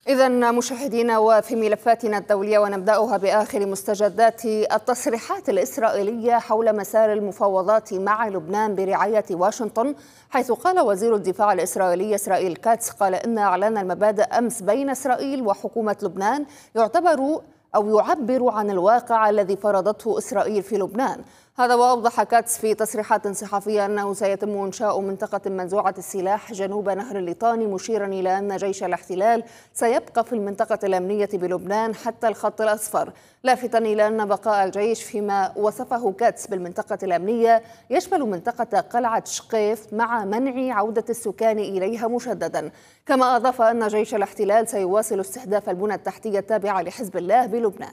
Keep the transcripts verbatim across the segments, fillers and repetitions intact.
إذا مشاهدينا، وفي ملفاتنا الدولية ونبدأها بآخر مستجدات التصريحات الإسرائيلية حول مسار المفاوضات مع لبنان برعاية واشنطن، حيث قال وزير الدفاع الإسرائيلي إسرائيل كاتس قال إن إعلان المبادئ أمس بين إسرائيل وحكومة لبنان يعتبر أو يعبر عن الواقع الذي فرضته إسرائيل في لبنان. هذا وأوضح كاتس في تصريحات صحفية أنه سيتم إنشاء منطقة منزوعة السلاح جنوب نهر الليطاني، مشيرا إلى أن جيش الاحتلال سيبقى في المنطقة الأمنية بلبنان حتى الخط الأصفر، لافتا إلى أن بقاء الجيش فيما وصفه كاتس بالمنطقة الأمنية يشمل منطقة قلعة شقيف مع منع عودة السكان إليها مشددا. كما أضاف أن جيش الاحتلال سيواصل استهداف البنى التحتية التابعة لحزب الله بلبنان.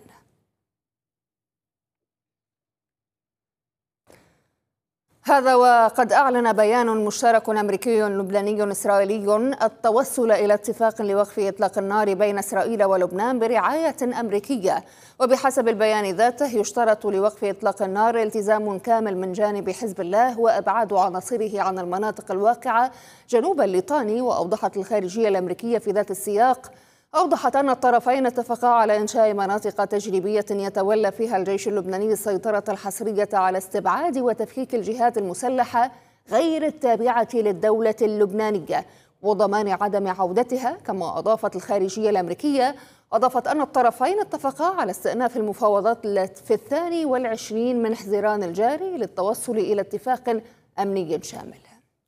هذا وقد أعلن بيان مشترك أمريكي لبناني إسرائيلي التوصل إلى اتفاق لوقف إطلاق النار بين إسرائيل ولبنان برعاية أمريكية. وبحسب البيان ذاته يشترط لوقف إطلاق النار التزام كامل من جانب حزب الله وإبعاد عناصره عن المناطق الواقعة جنوب الليطاني. وأوضحت الخارجية الأمريكية في ذات السياق أوضحت أن الطرفين اتفقا على إنشاء مناطق تجريبية يتولى فيها الجيش اللبناني السيطرة الحصرية على استبعاد وتفكيك الجهات المسلحة غير التابعة للدولة اللبنانية وضمان عدم عودتها. كما أضافت الخارجية الأمريكية أضافت أن الطرفين اتفقا على استئناف المفاوضات في الثاني والعشرين من حزيران الجاري للتوصل إلى اتفاق أمني شامل.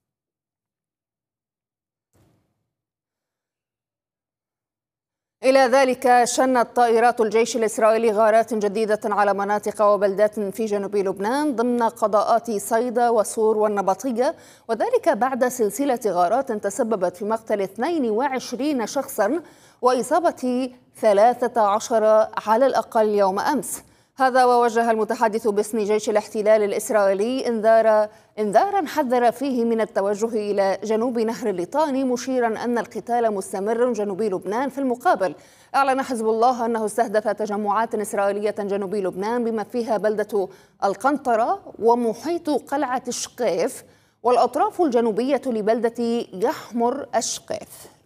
إلى ذلك شنت طائرات الجيش الإسرائيلي غارات جديدة على مناطق وبلدات في جنوب لبنان ضمن قضاءات صيدا وصور والنبطية، وذلك بعد سلسلة غارات تسببت في مقتل اثنين وعشرين شخصا وإصابة ثلاثة عشر على الأقل يوم أمس. هذا ووجه المتحدث باسم جيش الاحتلال الإسرائيلي انذار انذارا حذر فيه من التوجه إلى جنوب نهر الليطاني، مشيرا أن القتال مستمر جنوب لبنان. في المقابل أعلن حزب الله أنه استهدف تجمعات إسرائيلية جنوب لبنان بما فيها بلدة القنطرة ومحيط قلعة شقيف والأطراف الجنوبية لبلدة يحمر الشقيف.